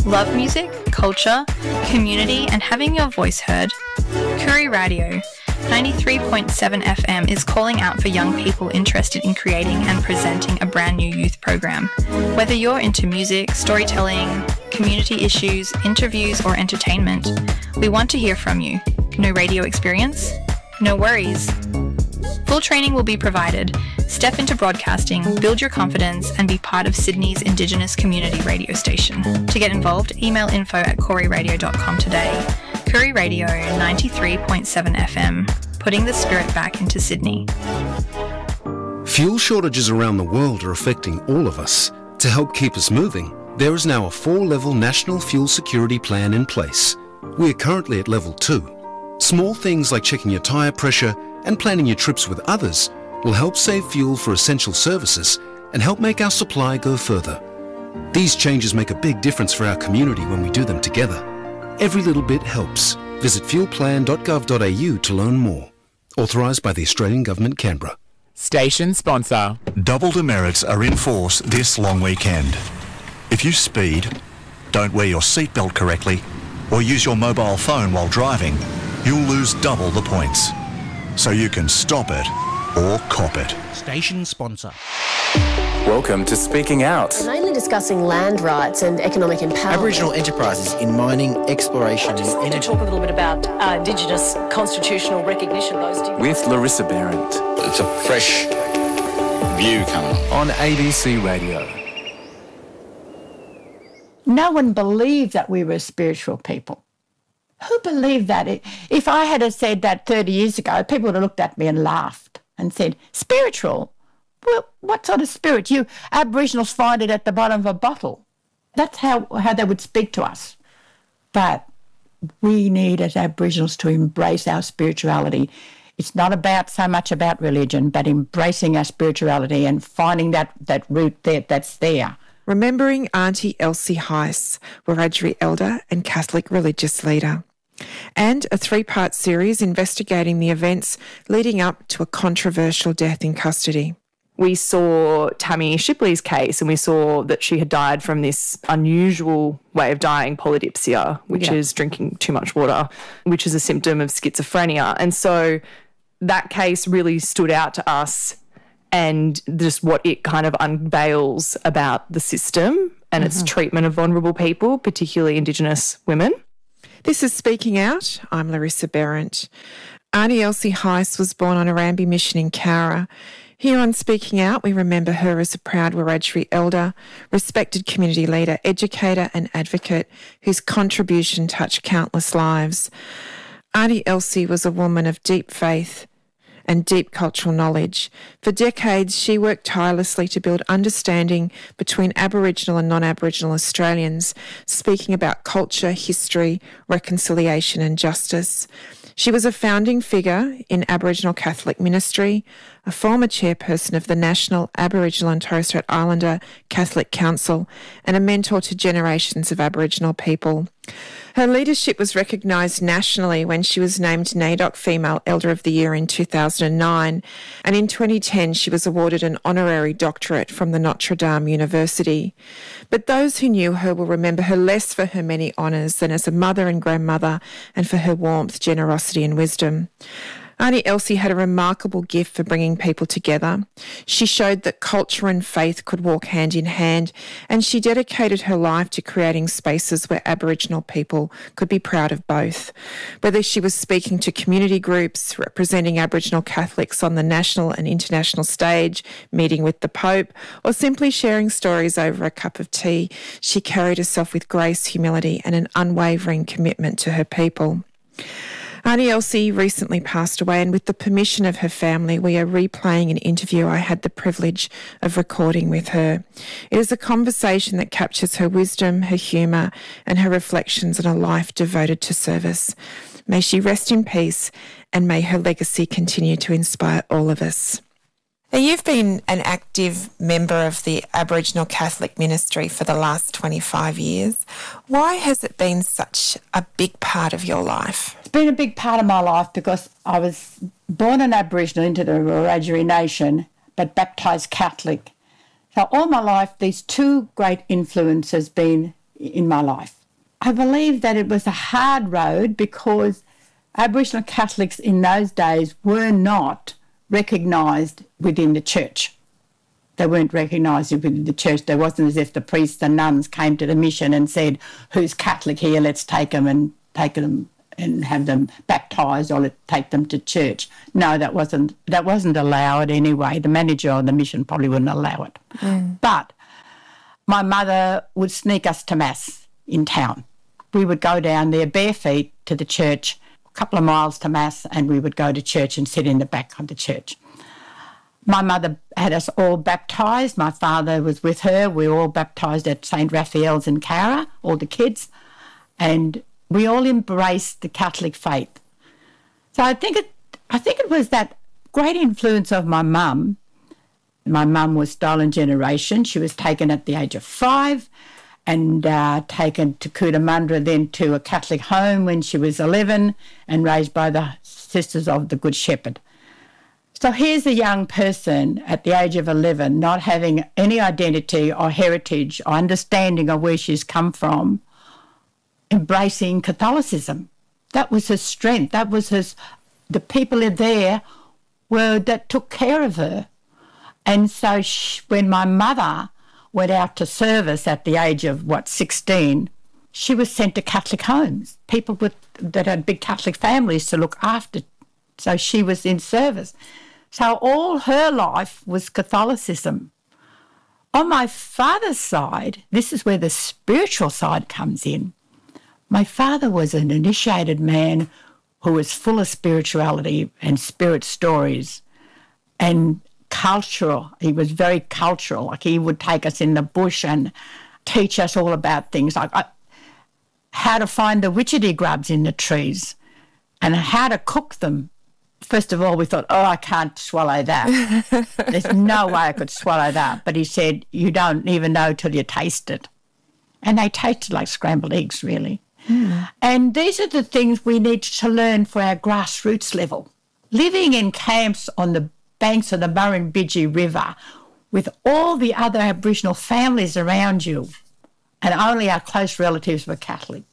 Love music, culture, community, and having your voice heard? Koori Radio 93.7 FM is calling out for young people interested in creating and presenting a brand new youth program. Whether you're into music, storytelling, community issues, interviews, or entertainment, we want to hear from you. No radio experience? No worries. Full training will be provided. Step into broadcasting, build your confidence, and be part of Sydney's Indigenous community radio station. To get involved, email info@kooriradio.com today. Koori Radio 93.7 FM, putting the spirit back into Sydney. Fuel shortages around the world are affecting all of us. To help keep us moving, there is now a 4-level national fuel security plan in place. We are currently at level 2. Small things like checking your tyre pressure and planning your trips with others will help save fuel for essential services and help make our supply go further. These changes make a big difference for our community when we do them together. Every little bit helps. Visit fuelplan.gov.au to learn more. Authorised by the Australian Government, Canberra. Station sponsor. Double demerits are in force this long weekend. If you speed, don't wear your seatbelt correctly, or use your mobile phone while driving, you'll lose double the points. So you can stop it or cop it. Station sponsor. Welcome to Speaking Out. Mainly discussing land rights and economic empowerment. Aboriginal enterprises in mining, exploration and energy. To talk a little bit about Indigenous constitutional recognition. With Larissa Behrendt. It's a fresh view coming on ABC Radio. No one believed that we were spiritual people. Who believed that? If I had said that 30 years ago, people would have looked at me and laughed and said, spiritual? Well, what sort of spirit? You Aboriginals find it at the bottom of a bottle. That's how they would speak to us. But we need as Aboriginals to embrace our spirituality. It's not so much about religion, but embracing our spirituality and finding that root that's there. Remembering Auntie Elsie Heiss, Wiradjuri elder and Catholic religious leader. And a 3-part series investigating the events leading up to a controversial death in custody. We saw Tammy Shipley's case and we saw that she had died from this unusual way of dying, polydipsia, which is drinking too much water, which is a symptom of schizophrenia. And so that case really stood out to us and just what it kind of unveils about the system and its treatment of vulnerable people, particularly Indigenous women. This is Speaking Out. I'm Larissa Behrendt. Auntie Elsie Heiss was born on a Rambi mission in Cowra. Here on Speaking Out, we remember her as a proud Wiradjuri elder, respected community leader, educator and advocate whose contribution touched countless lives. Auntie Elsie was a woman of deep faith and deep cultural knowledge. For decades, she worked tirelessly to build understanding between Aboriginal and non-Aboriginal Australians, speaking about culture, history, reconciliation and justice. She was a founding figure in Aboriginal Catholic ministry, a former chairperson of the National Aboriginal and Torres Strait Islander Catholic Council, and a mentor to generations of Aboriginal people. Her leadership was recognised nationally when she was named NAIDOC Female Elder of the Year in 2009, and in 2010 she was awarded an honorary doctorate from the Notre Dame University. But those who knew her will remember her less for her many honours than as a mother and grandmother, and for her warmth, generosity and wisdom. Auntie Elsie had a remarkable gift for bringing people together. She showed that culture and faith could walk hand in hand, and she dedicated her life to creating spaces where Aboriginal people could be proud of both. Whether she was speaking to community groups, representing Aboriginal Catholics on the national and international stage, meeting with the Pope, or simply sharing stories over a cup of tea, she carried herself with grace, humility, and an unwavering commitment to her people. Auntie Elsie recently passed away, and with the permission of her family, we are replaying an interview I had the privilege of recording with her. It is a conversation that captures her wisdom, her humour, and her reflections on a life devoted to service. May she rest in peace, and may her legacy continue to inspire all of us. Now, you've been an active member of the Aboriginal Catholic ministry for the last 25 years. Why has it been such a big part of your life? It's been a big part of my life because I was born an Aboriginal into the Wiradjuri nation, but baptised Catholic. So all my life, these two great influences been in my life. I believe that it was a hard road because Aboriginal Catholics in those days were not recognised within the church. They weren't recognised within the church. There wasn't as if the priests and nuns came to the mission and said, who's Catholic here, let's take them and have them baptised or take them to church. No, that wasn't allowed anyway. The manager of the mission probably wouldn't allow it. But my mother would sneak us to Mass in town. We would go down there bare feet to the church, a couple of miles to Mass, and we would go to church and sit in the back of the church. My mother had us all baptised. My father was with her. We were all baptised at St. Raphael's in Cowra, all the kids, and we all embraced the Catholic faith. So I think it was that great influence of my mum. My mum was stolen generation. She was taken at the age of 5 and taken to Cootamundra, then to a Catholic home when she was 11 and raised by the Sisters of the Good Shepherd. So here's a young person at the age of 11 not having any identity or heritage or understanding of where she's come from, embracing Catholicism. That was her strength. That was the people there that took care of her. And so when my mother went out to service at the age of, 16, she was sent to Catholic homes, people that had big Catholic families to look after. So she was in service. So all her life was Catholicism. On my father's side, this is where the spiritual side comes in. My father was an initiated man who was full of spirituality and spirit stories and cultural. He was very cultural. Like he would take us in the bush and teach us all about things like how to find the witchetty grubs in the trees and how to cook them. First of all, we thought, I can't swallow that. There's no way I could swallow that. But he said, you don't even know till you taste it. And they tasted like scrambled eggs, really. And these are the things we need to learn for our grassroots level. Living in camps on the banks of the Murrumbidgee River with all the other Aboriginal families around you, and only our close relatives were Catholic.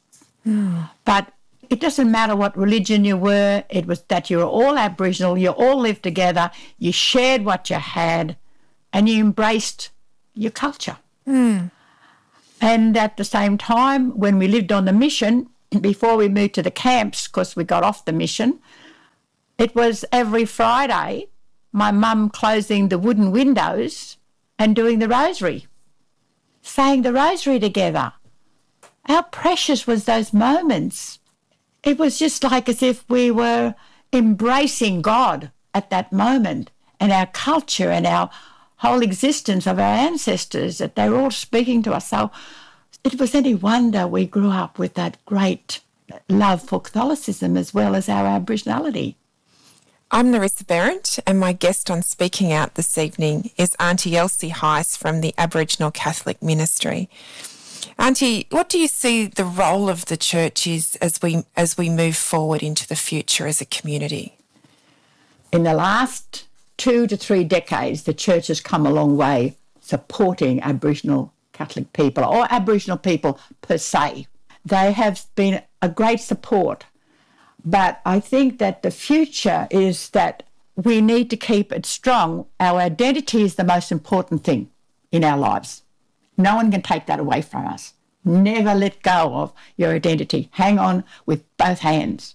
But it doesn't matter what religion you were, it was that you were all Aboriginal, you all lived together, you shared what you had, and you embraced your culture. And at the same time, when we lived on the mission, before we moved to the camps, because we got off the mission, it was every Friday, my mum closing the wooden windows and doing the rosary, saying the rosary together. How precious was those moments. It was just like as if we were embracing God at that moment and our culture and our whole existence of our ancestors, that they were all speaking to us. So it was any wonder we grew up with that great love for Catholicism as well as our Aboriginality. I'm Larissa Behrendt, and my guest on Speaking Out this evening is Auntie Elsie Heiss from the Aboriginal Catholic Ministry. Auntie, what do you see the role of the church is as we move forward into the future as a community? In the last 2 to 3 decades, the church has come a long way supporting Aboriginal Catholic people or Aboriginal people per se. They have been a great support. But I think that the future is that we need to keep it strong. Our identity is the most important thing in our lives. No one can take that away from us. Never let go of your identity. Hang on with both hands.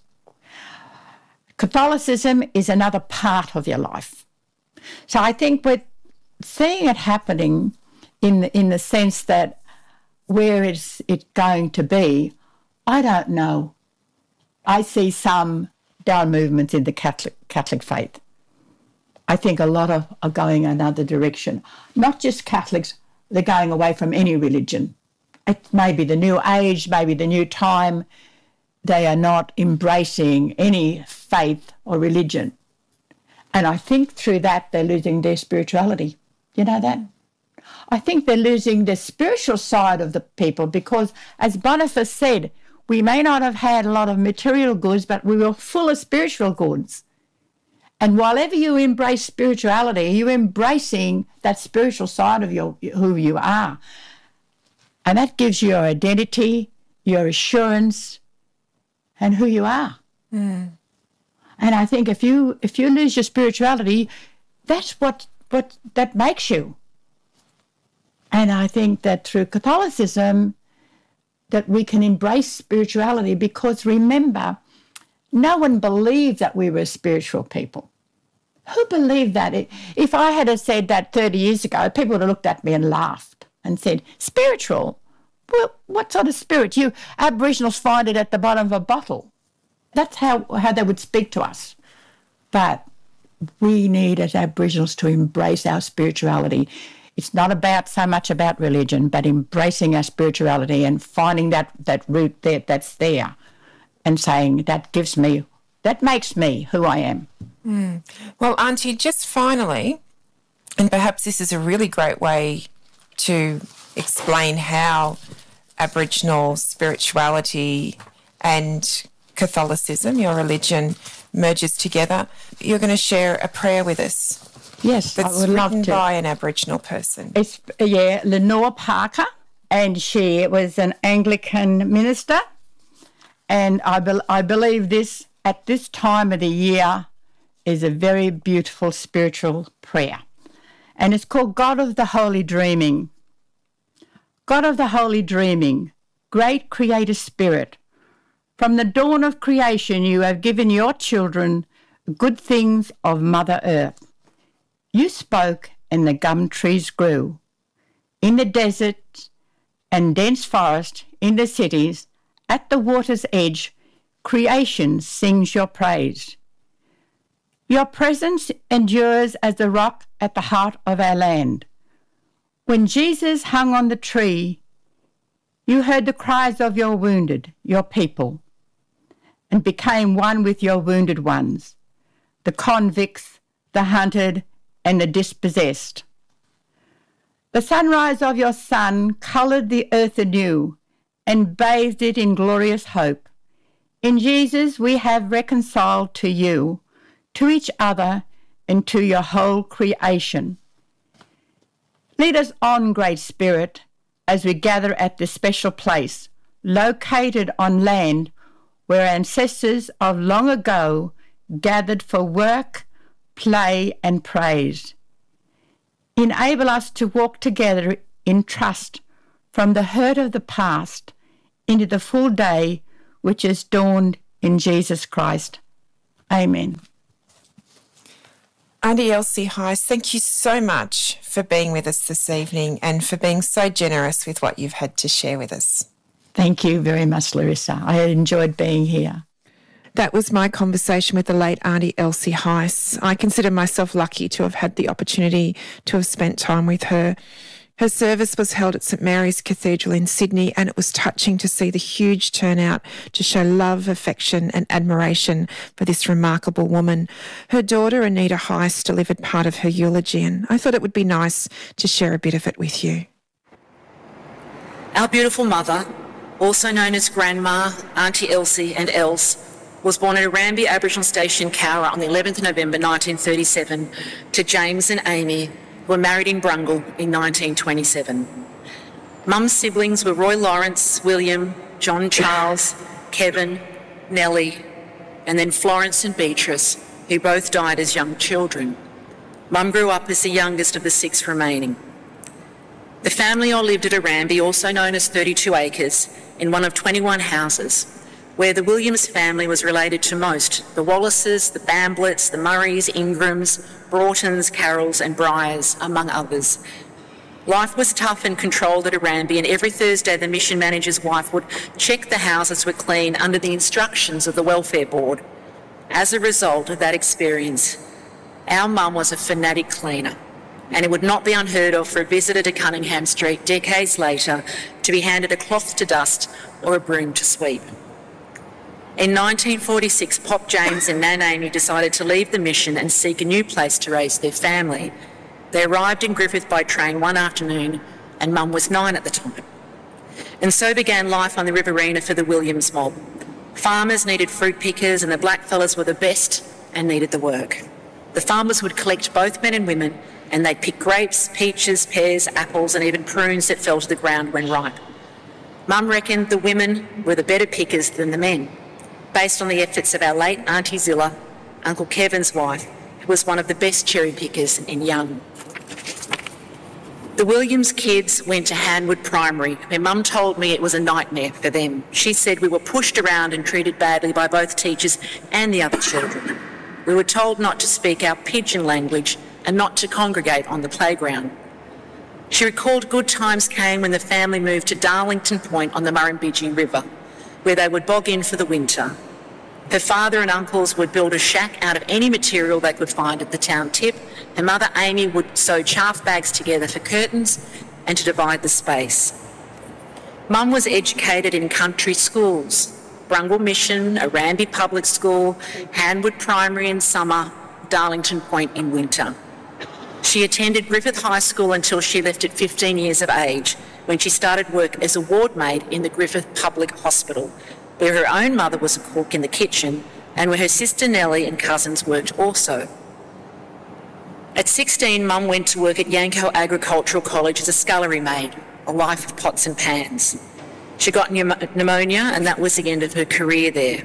Catholicism is another part of your life. So I think we're seeing it happening in the sense that where is it going to be, I don't know. I see some down movements in the Catholic faith. I think a lot are going another direction. Not just Catholics, they're going away from any religion. It may be the new age, maybe the new time. They are not embracing any faith or religion. And I think through that they're losing their spirituality. You know that? I think they're losing the spiritual side of the people because, as Boniface said, we may not have had a lot of material goods, but we were full of spiritual goods. And whenever you embrace spirituality, you're embracing that spiritual side of who you are. And that gives you your identity, your assurance, and who you are. And I think if you lose your spirituality, that's what that makes you. And I think that through Catholicism, that we can embrace spirituality, because remember, no one believed that we were spiritual people. Who believed that? If I had said that 30 years ago, people would have looked at me and laughed and said, spiritual? Well, what sort of spirit? You Aboriginals find it at the bottom of a bottle. That's how they would speak to us. But we need, as Aboriginals, to embrace our spirituality. It's not so much about religion, but embracing our spirituality and finding that root that's there, and saying that makes me who I am. Well, Auntie, just finally, and perhaps this is a really great way to explain how Aboriginal spirituality and Catholicism, your religion, merges together. You're going to share a prayer with us. Yes, that's I would love to. Written by an Aboriginal person. It's Lenore Parker, and she was an Anglican minister. And I believe this, at this time of the year, is a very beautiful spiritual prayer. And it's called God of the Holy Dreaming. God of the Holy Dreaming, great Creator Spirit, from the dawn of creation you have given your children good things of Mother Earth. You spoke and the gum trees grew. In the desert and dense forest, in the cities, at the water's edge, creation sings your praise. Your presence endures as the rock at the heart of our land. When Jesus hung on the tree, you heard the cries of your wounded, your people, and became one with your wounded ones, the convicts, the hunted, and the dispossessed. The sunrise of your Son coloured the earth anew and bathed it in glorious hope. In Jesus we have reconciled to you, to each other, and to your whole creation. Lead us on, Great Spirit, as we gather at this special place, located on land where ancestors of long ago gathered for work, play, and praise. Enable us to walk together in trust from the hurt of the past into the full day which has dawned in Jesus Christ. Amen. Auntie Elsie Heiss, thank you so much for being with us this evening and for being so generous with what you've had to share with us. Thank you very much, Larissa. I enjoyed being here. That was my conversation with the late Auntie Elsie Heiss. I consider myself lucky to have had the opportunity to have spent time with her. Her service was held at St Mary's Cathedral in Sydney, and it was touching to see the huge turnout to show love, affection and admiration for this remarkable woman. Her daughter, Anita Heiss, delivered part of her eulogy, and I thought it would be nice to share a bit of it with you. Our beautiful mother, also known as Grandma, Auntie Elsie and Els, was born at Arambie Aboriginal Station, Cowra, on the 11th of November 1937 to James and Amy, who were married in Brungle in 1927. Mum's siblings were Roy Lawrence, William, John Charles, Kevin, Nellie, and then Florence and Beatrice, who both died as young children. Mum grew up as the youngest of the 6 remaining. The family all lived at Arambie, also known as 32 Acres, in one of 21 houses, where the Williams family was related to most: the Wallaces, the Bamblets, the Murrays, Ingrams, Broughton's, Carrolls and Bryars, among others. Life was tough and controlled at Arambie, and every Thursday the mission manager's wife would check the houses were clean under the instructions of the Welfare Board. As a result of that experience, our mum was a fanatic cleaner, and it would not be unheard of for a visitor to Cunningham Street decades later to be handed a cloth to dust or a broom to sweep. In 1946, Pop James and Nan Amy decided to leave the mission and seek a new place to raise their family. They arrived in Griffith by train one afternoon, and Mum was 9 at the time. And so began life on the Riverina for the Williams mob. Farmers needed fruit pickers, and the blackfellas were the best and needed the work. The farmers would collect both men and women, and they'd pick grapes, peaches, pears, apples, and even prunes that fell to the ground when ripe. Mum reckoned the women were the better pickers than the men, based on the efforts of our late Auntie Zilla, Uncle Kevin's wife, who was one of the best cherry pickers in Young. The Williams kids went to Hanwood Primary, where Mum told me it was a nightmare for them. She said we were pushed around and treated badly by both teachers and the other children. We were told not to speak our pidgin language and not to congregate on the playground. She recalled good times came when the family moved to Darlington Point on the Murrumbidgee River, where they would bog in for the winter. Her father and uncles would build a shack out of any material they could find at the town tip. Her mother, Amy, would sew chaff bags together for curtains and to divide the space. Mum was educated in country schools, Brungle Mission, Aranby Public School, Hanwood Primary in summer, Darlington Point in winter. She attended Griffith High School until she left at 15 years of age, when she started work as a ward maid in the Griffith Public Hospital, where her own mother was a cook in the kitchen and where her sister Nellie and cousins worked also. At 16, Mum went to work at Yanco Agricultural College as a scullery maid, a life of pots and pans. She got pneumonia and that was the end of her career there.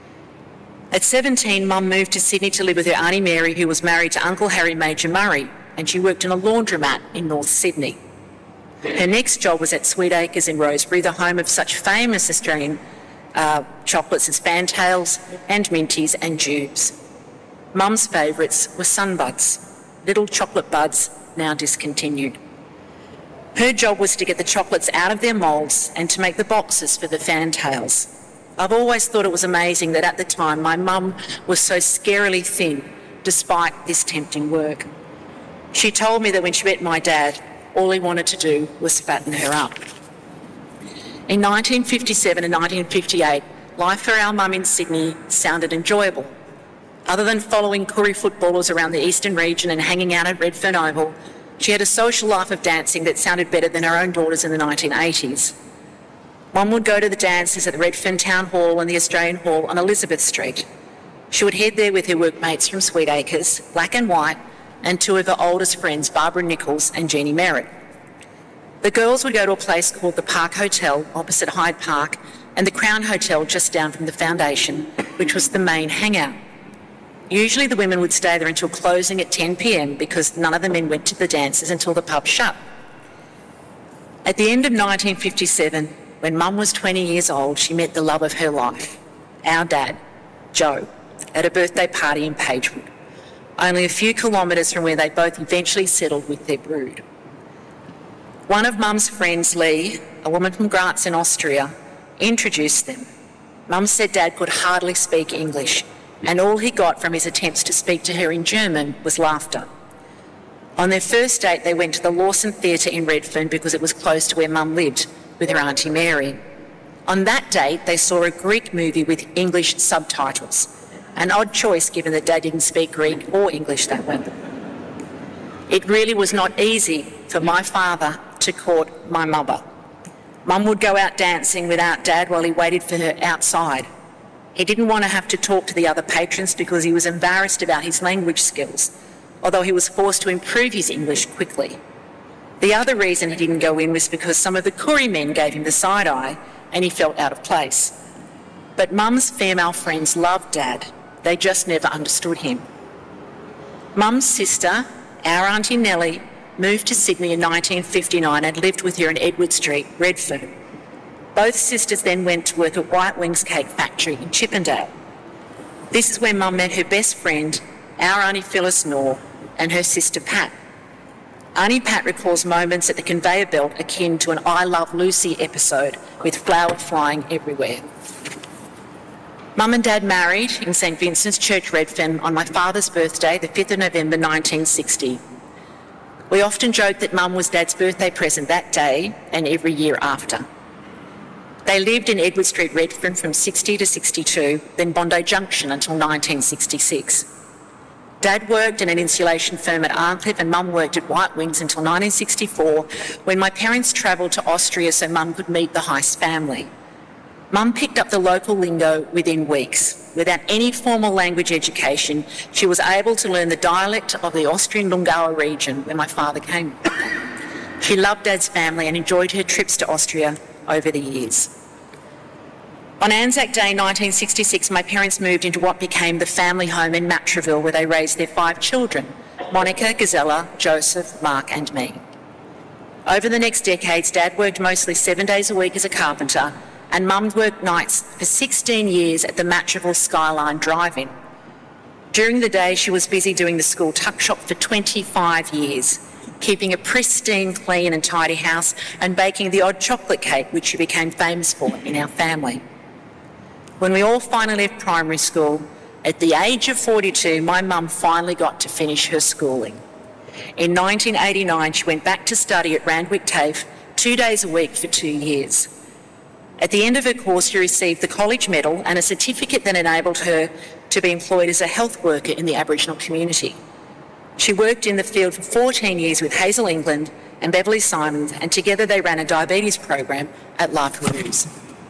At 17, Mum moved to Sydney to live with her Auntie Mary, who was married to Uncle Harry Major Murray, and she worked in a laundromat in North Sydney. Her next job was at Sweet Acres in Rosebery, the home of such famous Australian chocolates as Fantails and Minties and Jubes. Mum's favourites were Sunbuds, little chocolate buds now discontinued. Her job was to get the chocolates out of their moulds and to make the boxes for the Fantails. I've always thought it was amazing that at the time my mum was so scarily thin despite this tempting work. She told me that when she met my dad, all he wanted to do was fatten her up. In 1957 and 1958, life for our mum in Sydney sounded enjoyable. Other than following Koori footballers around the eastern region and hanging out at Redfern Oval, she had a social life of dancing that sounded better than her own daughters in the 1980s. Mum would go to the dances at the Redfern Town Hall and the Australian Hall on Elizabeth Street. She would head there with her workmates from Sweet Acres, Black and White, and two of her oldest friends, Barbara Nichols and Jeannie Merritt. The girls would go to a place called the Park Hotel opposite Hyde Park and the Crown Hotel just down from the Foundation, which was the main hangout. Usually the women would stay there until closing at 10 p.m. because none of the men went to the dances until the pub shut. At the end of 1957, when Mum was 20 years old, she met the love of her life, our dad, Joe, at a birthday party in Pagewood, only a few kilometres from where they both eventually settled with their brood. One of Mum's friends, Lee, a woman from Graz in Austria, introduced them. Mum said Dad could hardly speak English, and all he got from his attempts to speak to her in German was laughter. On their first date, they went to the Lawson Theatre in Redfern because it was close to where Mum lived with her Auntie Mary. On that date, they saw a Greek movie with English subtitles, an odd choice given that Dad didn't speak Greek or English that well. It really was not easy for my father to court my mother. Mum would go out dancing without Dad while he waited for her outside. He didn't want to have to talk to the other patrons because he was embarrassed about his language skills, although he was forced to improve his English quickly. The other reason he didn't go in was because some of the Koori men gave him the side eye and he felt out of place. But Mum's female friends loved Dad. They just never understood him. Mum's sister, our Auntie Nellie, moved to Sydney in 1959 and lived with her in Edward Street, Redfern. Both sisters then went to work at White Wings Cake Factory in Chippendale. This is where Mum met her best friend, our Auntie Phyllis Knorr, and her sister Pat. Auntie Pat recalls moments at the conveyor belt akin to an I Love Lucy episode with flour flying everywhere. Mum and Dad married in St Vincent's Church, Redfern on my father's birthday, the 5th of November 1960. We often joke that Mum was Dad's birthday present that day and every year after. They lived in Edward Street, Redfern from 60 to 62, then Bondi Junction until 1966. Dad worked in an insulation firm at Arncliffe and Mum worked at White Wings until 1964 when my parents travelled to Austria so Mum could meet the Heist family. Mum picked up the local lingo within weeks. Without any formal language education, she was able to learn the dialect of the Austrian Lungau region where my father came. She loved Dad's family and enjoyed her trips to Austria over the years. On Anzac Day 1966, my parents moved into what became the family home in Matraville, where they raised their 5 children, Monica, Gazella, Joseph, Mark and me. Over the next decades, Dad worked mostly 7 days a week as a carpenter, and Mum worked nights for 16 years at the Matraville Skyline Drive-In. During the day, she was busy doing the school tuck shop for 25 years, keeping a pristine, clean and tidy house and baking the odd chocolate cake, which she became famous for in our family. When we all finally left primary school, at the age of 42, my mum finally got to finish her schooling. In 1989, she went back to study at Randwick TAFE 2 days a week for 2 years. At the end of her course, she received the College Medal and a certificate that enabled her to be employed as a health worker in the Aboriginal community. She worked in the field for 14 years with Hazel England and Beverly Simons, and together they ran a diabetes program at La Perouse.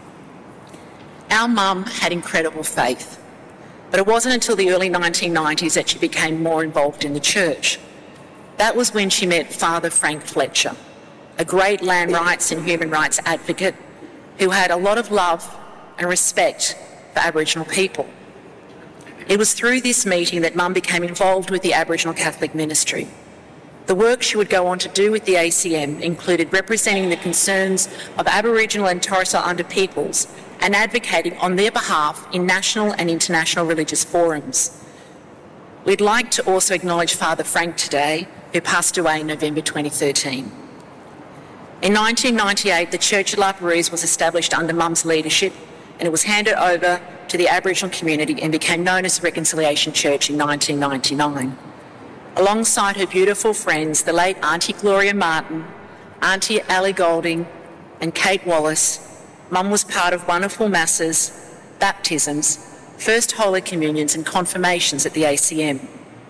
Our mum had incredible faith, but it wasn't until the early 1990s that she became more involved in the church. That was when she met Father Frank Fletcher, a great land rights and human rights advocate who had a lot of love and respect for Aboriginal people. It was through this meeting that Mum became involved with the Aboriginal Catholic ministry. The work she would go on to do with the ACM included representing the concerns of Aboriginal and Torres Strait Islander peoples and advocating on their behalf in national and international religious forums. We'd like to also acknowledge Father Frank today, who passed away in November 2013. In 1998, the Church of La Perouse was established under Mum's leadership, and it was handed over to the Aboriginal community and became known as Reconciliation Church in 1999. Alongside her beautiful friends, the late Auntie Gloria Martin, Auntie Ali Golding and Kate Wallace, Mum was part of wonderful masses, baptisms, First Holy Communions and confirmations at the ACM.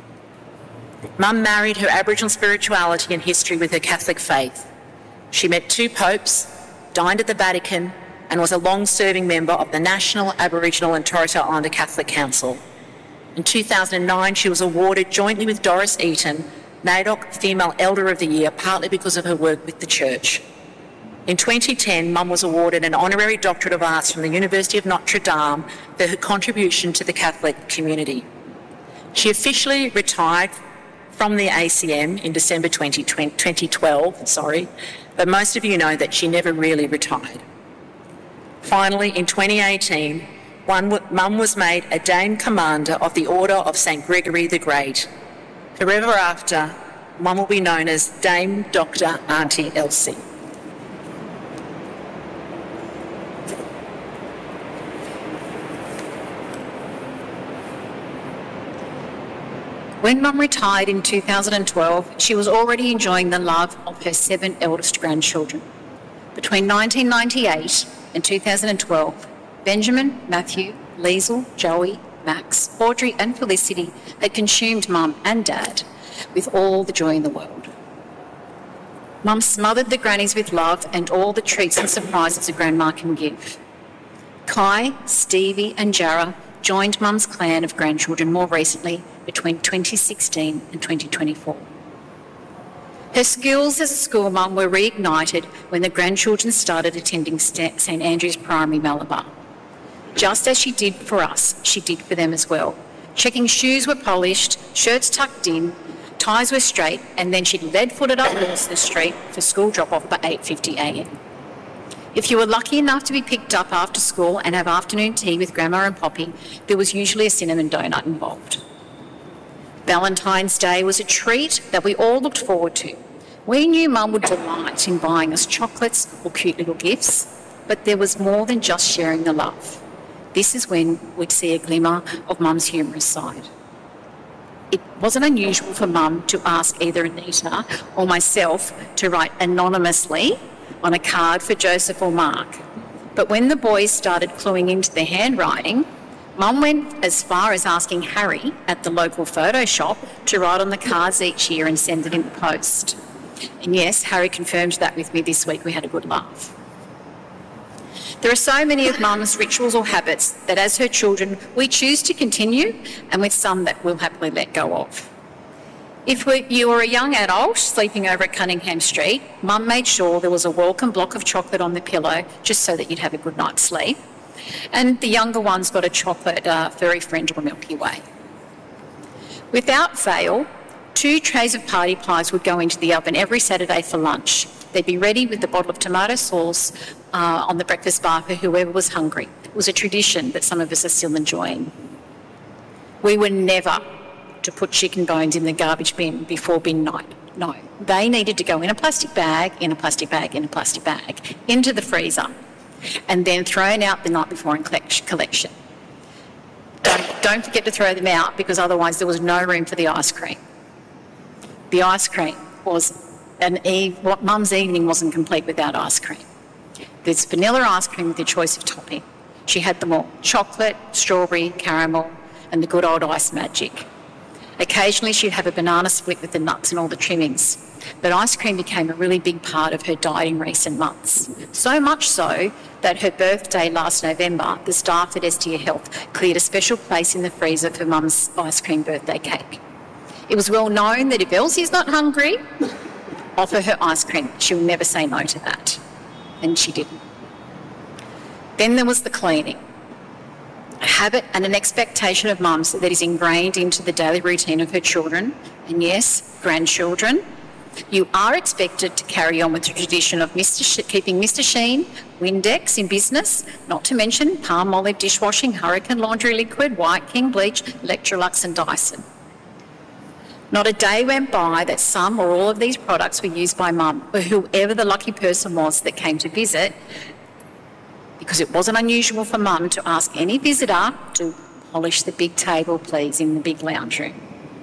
Mum married her Aboriginal spirituality and history with her Catholic faith. She met 2 popes, dined at the Vatican and was a long-serving member of the National Aboriginal and Torres Strait Islander Catholic Council. In 2009, she was awarded jointly with Doris Eaton, NAIDOC Female Elder of the Year, partly because of her work with the church. In 2010, Mum was awarded an honorary Doctorate of Arts from the University of Notre Dame for her contribution to the Catholic community. She officially retired from the ACM in December 2012, but most of you know that she never really retired. Finally, in 2018, Mum was made a Dame Commander of the Order of St. Gregory the Great. Forever after, Mum will be known as Dame Dr. Auntie Elsie. When Mum retired in 2012, she was already enjoying the love of her 7 eldest grandchildren. Between 1998 and 2012, Benjamin, Matthew, Liesl, Joey, Max, Audrey and Felicity had consumed Mum and Dad with all the joy in the world. Mum smothered the grannies with love and all the treats and surprises a grandma can give. Kai, Stevie and Jarrah joined Mum's clan of grandchildren more recently between 2016 and 2024. Her skills as a school mum were reignited when the grandchildren started attending St Andrew's Primary Malabar. Just as she did for us, she did for them as well. Checking shoes were polished, shirts tucked in, ties were straight, and then she'd lead-footed up Wilson Street for school drop-off by 8:50 a.m. If you were lucky enough to be picked up after school and have afternoon tea with Grandma and Poppy, there was usually a cinnamon donut involved. Valentine's Day was a treat that we all looked forward to. We knew Mum would delight in buying us chocolates or cute little gifts, but there was more than just sharing the love. This is when we'd see a glimmer of Mum's humorous side. It wasn't unusual for Mum to ask either Anita or myself to write anonymously on a card for Joseph or Mark. But when the boys started cluing into their handwriting, Mum went as far as asking Harry at the local photo shop to write on the cards each year and send it in the post. And yes, Harry confirmed that with me this week. We had a good laugh. There are so many of Mum's rituals or habits that as her children we choose to continue, and with some that we'll happily let go of. If you were a young adult sleeping over at Cunningham Street, Mum made sure there was a welcome block of chocolate on the pillow just so that you'd have a good night's sleep. And the younger ones got a chocolate Furry Friend or Milky Way. Without fail, 2 trays of party pies would go into the oven every Saturday for lunch. They'd be ready with the bottle of tomato sauce on the breakfast bar for whoever was hungry. It was a tradition that some of us are still enjoying. We were never to put chicken bones in the garbage bin before bin night. No, they needed to go in a plastic bag, in a plastic bag, in a plastic bag, into the freezer, and then thrown out the night before in collection. Don't forget to throw them out, because otherwise there was no room for the ice cream. The ice cream was what Mum's evening wasn't complete without ice cream. There's vanilla ice cream with your choice of topping. She had them all: chocolate, strawberry, caramel, and the good old ice magic. Occasionally she'd have a banana split with the nuts and all the trimmings, but ice cream became a really big part of her diet in recent months. So much so that her birthday last November, the staff at Estia Health cleared a special place in the freezer for Mum's ice cream birthday cake. It was well known that if Elsie's not hungry, offer her ice cream. She'll never say no to that. And she didn't. Then there was the cleaning. A habit and an expectation of Mum's that is ingrained into the daily routine of her children, and yes, grandchildren. You are expected to carry on with the tradition of keeping Mr. Sheen, Windex in business, not to mention Palmolive dishwashing, Hurricane laundry liquid, White King bleach, Electrolux and Dyson. Not a day went by that some or all of these products were used by Mum, or whoever the lucky person was that came to visit, because it wasn't unusual for Mum to ask any visitor to polish the big table, please, in the big lounge room.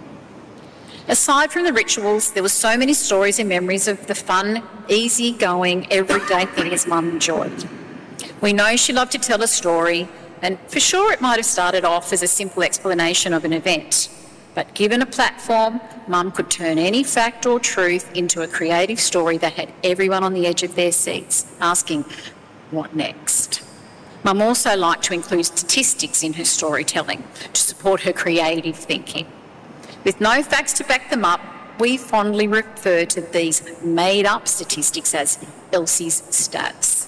Aside from the rituals, there were so many stories and memories of the fun, easy-going, everyday things Mum enjoyed. We know she loved to tell a story, and for sure it might have started off as a simple explanation of an event. But given a platform, Mum could turn any fact or truth into a creative story that had everyone on the edge of their seats, asking, what next? Mum also liked to include statistics in her storytelling to support her creative thinking. With no facts to back them up, we fondly refer to these made-up statistics as Elsie's stats.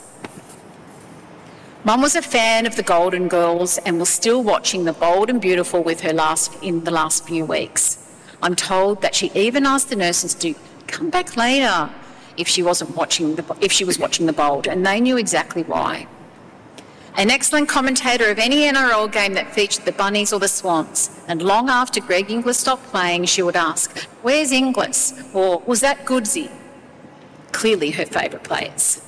Mum was a fan of the Golden Girls and was still watching The Bold and Beautiful with her in the last few weeks. I'm told that she even asked the nurses to come back later if she was watching The Bold, and they knew exactly why. An excellent commentator of any NRL game that featured the Bunnies or the Swans, and long after Greg Inglis stopped playing, she would ask, "Where's Inglis?" or "Was that Goodsy?" Clearly her favourite players.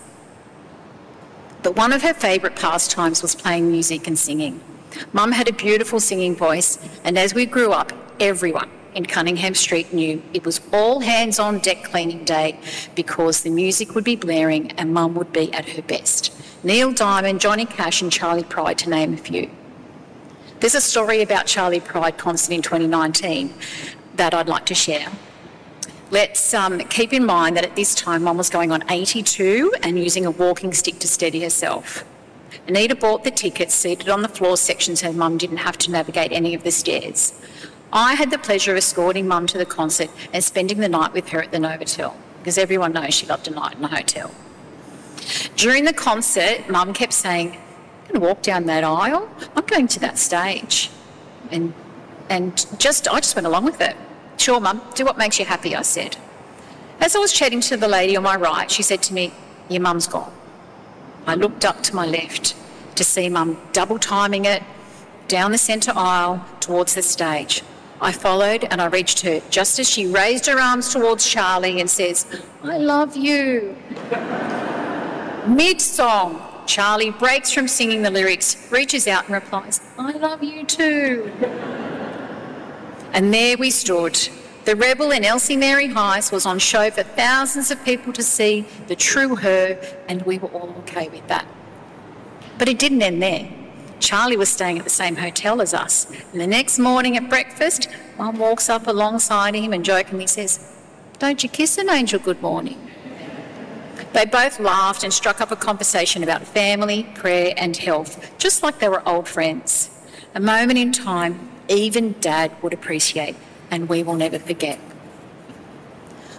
But one of her favourite pastimes was playing music and singing. Mum had a beautiful singing voice, and as we grew up, everyone in Cunningham Street knew it was all hands on deck cleaning day, because the music would be blaring and Mum would be at her best. Neil Diamond, Johnny Cash and Charlie Pride, to name a few. There's a story about Charlie Pride concert in 2019 that I'd like to share. Let's keep in mind that at this time Mum was going on 82 and using a walking stick to steady herself. Anita bought the tickets seated on the floor section so Mum didn't have to navigate any of the stairs. I had the pleasure of escorting Mum to the concert and spending the night with her at the Novotel, because everyone knows she loved a night in a hotel. During the concert, Mum kept saying, "I'm going to walk down that aisle. I'm going to that stage." And I just went along with it. "Sure, Mum, do what makes you happy," I said. As I was chatting to the lady on my right, she said to me, "Your mum's gone." I looked up to my left to see Mum double timing it down the centre aisle towards the stage. I followed and I reached her just as she raised her arms towards Charlie and says, "I love you." Mid-song, Charlie breaks from singing the lyrics, reaches out and replies, "I love you too." And there we stood. The rebel in Elsie Mary Heiss was on show for thousands of people to see, the true her, and we were all okay with that. But it didn't end there. Charlie was staying at the same hotel as us, and the next morning at breakfast, Mum walks up alongside him and jokingly says, "Don't you kiss an angel good morning?" They both laughed and struck up a conversation about family, prayer and health, just like they were old friends. A moment in time even Dad would appreciate, and we will never forget.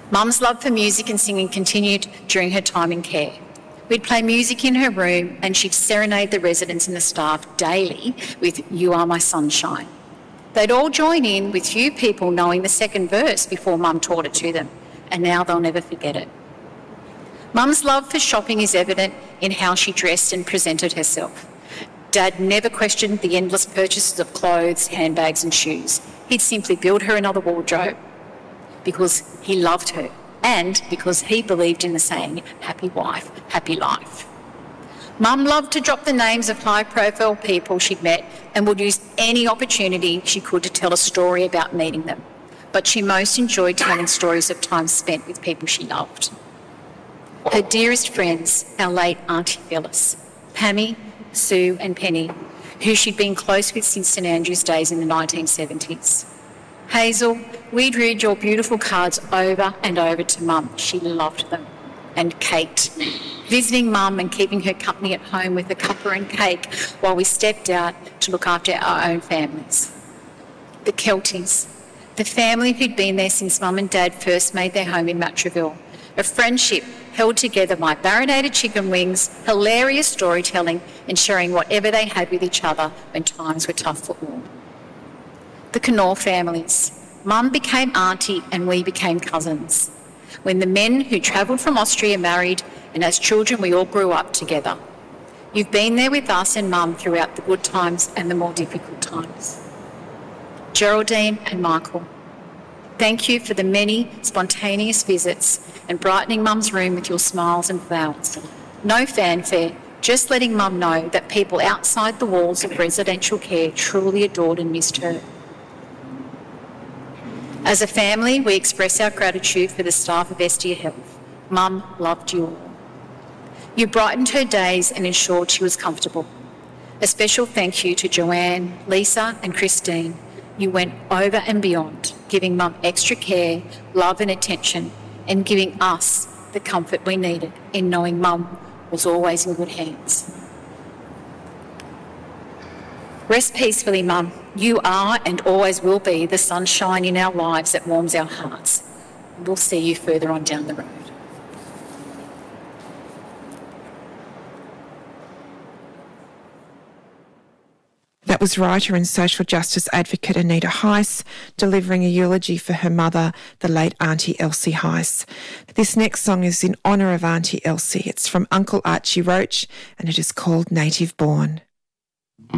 Mum's love for music and singing continued during her time in care. We'd play music in her room and she'd serenade the residents and the staff daily with "You Are My Sunshine." They'd all join in, with few people knowing the second verse before Mum taught it to them, and now they'll never forget it. Mum's love for shopping is evident in how she dressed and presented herself. Dad never questioned the endless purchases of clothes, handbags and shoes. He'd simply build her another wardrobe because he loved her and because he believed in the saying, "Happy wife, happy life." Mum loved to drop the names of high-profile people she'd met and would use any opportunity she could to tell a story about meeting them. But she most enjoyed telling stories of time spent with people she loved. Her dearest friends, our late Auntie Phyllis, Pammy, Sue and Penny, who she'd been close with since St Andrew's days in the 1970s. Hazel, we'd read your beautiful cards over and over to Mum. She loved them. And Kate, visiting Mum and keeping her company at home with a cuppa and cake while we stepped out to look after our own families. The Kelties, the family who'd been there since Mum and Dad first made their home in Matraville. A friendship held together by marinated chicken wings, hilarious storytelling and sharing whatever they had with each other when times were tough for all. The Knorr families. Mum became auntie and we became cousins. When the men who travelled from Austria married, and as children we all grew up together. You've been there with us and Mum throughout the good times and the more difficult times. Geraldine and Michael, thank you for the many spontaneous visits and brightening Mum's room with your smiles and flowers. No fanfare, just letting Mum know that people outside the walls of residential care truly adored and missed her. As a family, we express our gratitude for the staff of Estia Health. Mum loved you all. You brightened her days and ensured she was comfortable. A special thank you to Joanne, Lisa and Christine. You went over and beyond, giving Mum extra care, love and attention, and giving us the comfort we needed in knowing Mum was always in good hands. Rest peacefully, Mum. You are and always will be the sunshine in our lives that warms our hearts. We'll see you further on down the road. That was writer and social justice advocate Anita Heiss delivering a eulogy for her mother, the late Auntie Elsie Heiss. This next song is in honour of Auntie Elsie. It's from Uncle Archie Roach and it is called Native Born.